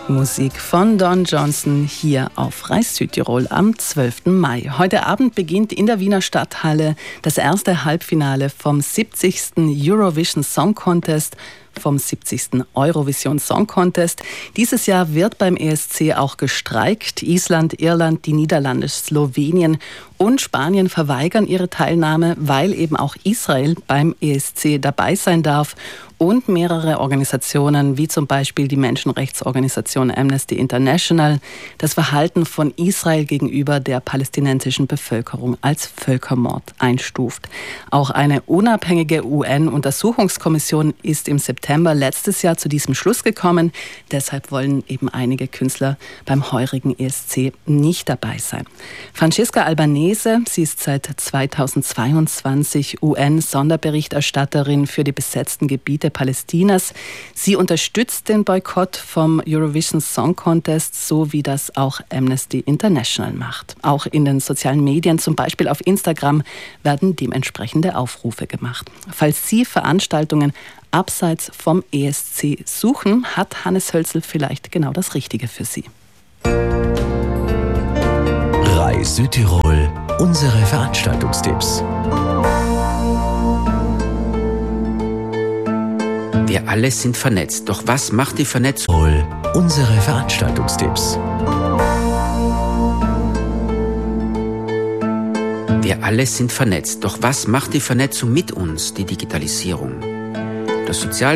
Musik von Don Johnson hier auf Reis Südtirol am 12. Mai. Heute Abend beginnt in der Wiener Stadthalle das erste Halbfinale vom 70. Eurovision Song Contest, vom 70. Eurovision Song Contest. Dieses Jahr wird beim ESC auch gestreikt. Island, Irland, die Niederlande, Slowenien und Spanien verweigern ihre Teilnahme, weil eben auch Israel beim ESC dabei sein darf. Und mehrere Organisationen, wie zum Beispiel die Menschenrechtsorganisation Amnesty International, das Verhalten von Israel gegenüber der palästinensischen Bevölkerung als Völkermord einstuft. Auch eine unabhängige UN-Untersuchungskommission ist im September letztes Jahr zu diesem Schluss gekommen. Deshalb wollen eben einige Künstler beim heurigen ESC nicht dabei sein. Francesca Albanese, sie ist seit 2022 UN-Sonderberichterstatterin für die besetzten Gebiete Palästinas. Sie unterstützt den Boykott vom Eurovision Song Contest, so wie das auch Amnesty International macht. Auch in den sozialen Medien, zum Beispiel auf Instagram, werden dementsprechende Aufrufe gemacht. Falls Sie Veranstaltungen abseits vom ESC suchen, hat Hannes Hölzel vielleicht genau das Richtige für Sie. Reis Südtirol, unsere Veranstaltungstipps. Wir alle sind vernetzt. Doch was macht die Vernetzung? Unsere Veranstaltungstipps. Wir alle sind vernetzt. Doch was macht die Vernetzung mit uns, die Digitalisierung? Das